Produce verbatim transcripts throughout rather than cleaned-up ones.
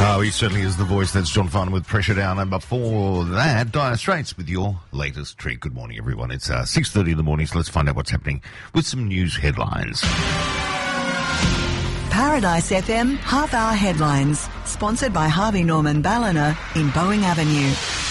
Oh, he certainly is the voice. That's John Farnham with Pressure Down. And before that, Dire Straits with your latest treat. Good morning, everyone. It's uh, six thirty in the morning, so let's find out what's happening with some news headlines. Paradise F M half-hour headlines, sponsored by Harvey Norman Ballina in Boeing Avenue.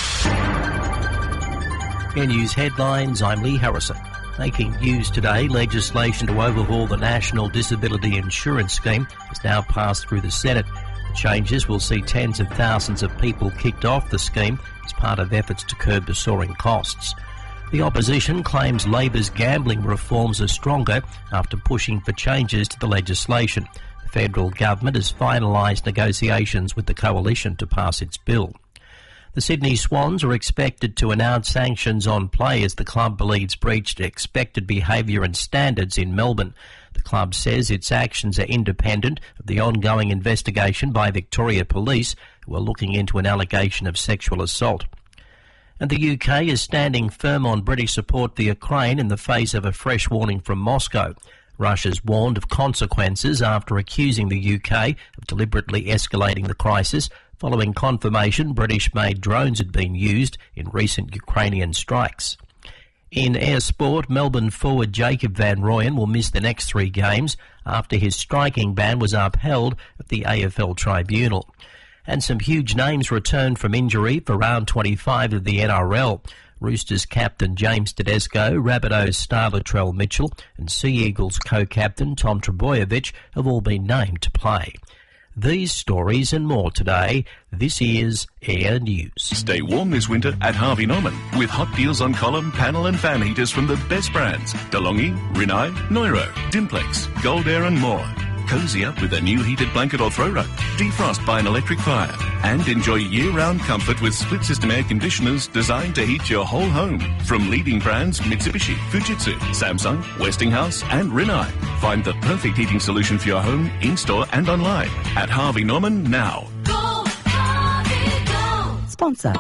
In news headlines, I'm Lee Harrison. Making news today, legislation to overhaul the National Disability Insurance Scheme has now passed through the Senate. The changes will see tens of thousands of people kicked off the scheme as part of efforts to curb the soaring costs. The opposition claims Labor's gambling reforms are stronger after pushing for changes to the legislation. The federal government has finalised negotiations with the coalition to pass its bill. The Sydney Swans are expected to announce sanctions on players the club believes breached expected behaviour and standards in Melbourne. The club says its actions are independent of the ongoing investigation by Victoria Police, who are looking into an allegation of sexual assault. And the U K is standing firm on British support for Ukraine in the face of a fresh warning from Moscow. Russia's warned of consequences after accusing the U K of deliberately escalating the crisis following confirmation British-made drones had been used in recent Ukrainian strikes. In air sport, Melbourne forward Jacob van Rooyen will miss the next three games after his striking ban was upheld at the A F L tribunal. And some huge names returned from injury for round twenty-five of the N R L. Roosters captain James Tedesco, Rabbitohs star Latrell Mitchell and Sea Eagles co-captain Tom Trbojevic have all been named to play. These stories and more today. This is Air News. Stay warm this winter at Harvey Norman with hot deals on column, panel and fan heaters from the best brands. DeLonghi, Rinnai, Neuro, Dimplex, Gold Air and more. Cozy up with a new heated blanket or throw rug. Defrost by an electric fire. And enjoy year-round comfort with split-system air conditioners designed to heat your whole home. From leading brands Mitsubishi, Fujitsu, Samsung, Westinghouse and Rinnai. Find the perfect heating solution for your home, in-store and online. At Harvey Norman now. Go, Harvey, go! Sponsor.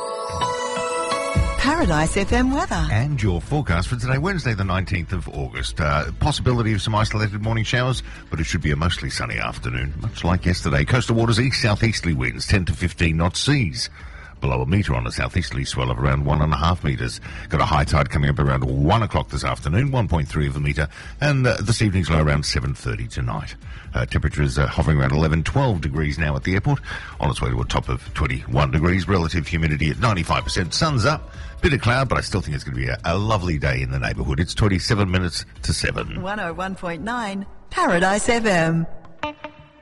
Paradise F M weather. And your forecast for today, Wednesday the nineteenth of August. Uh, possibility of some isolated morning showers, but it should be a mostly sunny afternoon, much like yesterday. Coastal waters east-southeasterly winds, ten to fifteen knots seas. Below a metre on a southeasterly swell of around one and a half metres. Got a high tide coming up around one o'clock this afternoon, one point three of a metre, and uh, this evening's low around seven thirty tonight. Uh, temperatures uh, hovering around eleven, twelve degrees now at the airport, on its way to a top of twenty-one degrees. Relative humidity at ninety-five percent. Sun's up, bit of cloud, but I still think it's going to be a, a lovely day in the neighbourhood. It's twenty-seven minutes to seven. one oh one point nine Paradise F M.